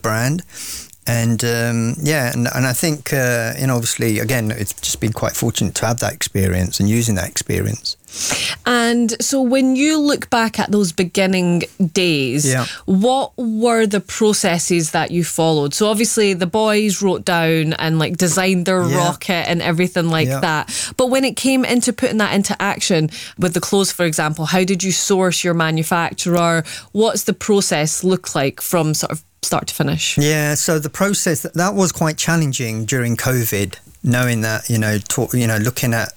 brand. And and I think obviously, again, it's just been quite fortunate to have that experience and using that experience. And so when you look back at those beginning days, what were the processes that you followed? So obviously the boys wrote down and like designed their rocket and everything like that. But when it came into putting that into action with the clothes, for example, how did you source your manufacturer? What's the process look like from sort of start to finish? Yeah, so the process, that was quite challenging during COVID, knowing that, looking at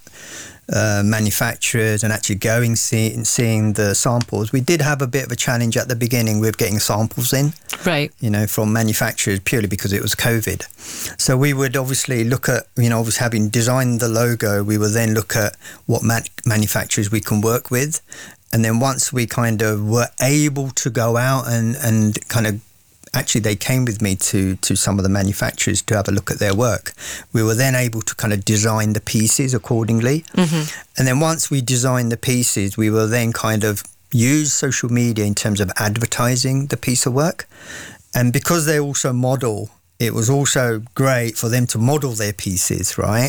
manufacturers and actually going seeing the samples. We did have a bit of a challenge at the beginning with getting samples in, right? From manufacturers, purely because it was COVID. So we would obviously look at, obviously having designed the logo, we would then look at what manufacturers we can work with. And then once we kind of were able to go out and kind of, actually they came with me to some of the manufacturers to have a look at their work. We were then able to kind of design the pieces accordingly. Mm-hmm. And then once we designed the pieces, we will then kind of use social media in terms of advertising the piece of work. And because they also model, it was also great for them to model their pieces, right?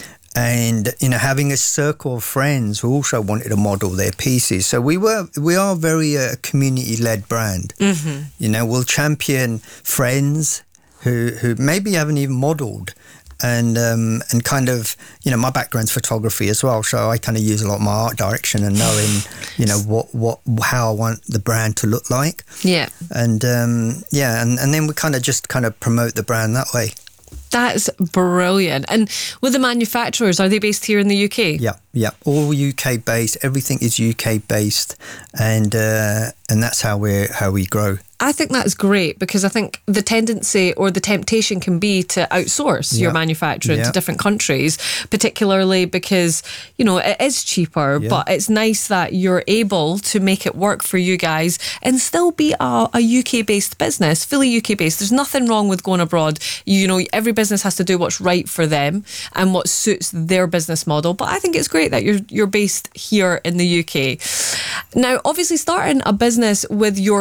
And, having a circle of friends who also wanted to model their pieces. So we are very community-led brand. Mm-hmm. We'll champion friends who maybe haven't even modelled. And kind of, my background's photography as well. So I kind of use a lot of my art direction and knowing, how I want the brand to look like. Yeah. And, and then we kind of promote the brand that way. That's brilliant. And with the manufacturers, are they based here in the UK? Yeah. All UK based. Everything is UK based, and that's how we grow. I think that's great, because I think the tendency or the temptation can be to outsource your manufacturing to different countries, particularly because, it is cheaper, but it's nice that you're able to make it work for you guys and still be a UK-based business, fully UK-based. There's nothing wrong with going abroad. Every business has to do what's right for them and what suits their business model. But I think it's great that you're based here in the UK. Now, obviously, starting a business with your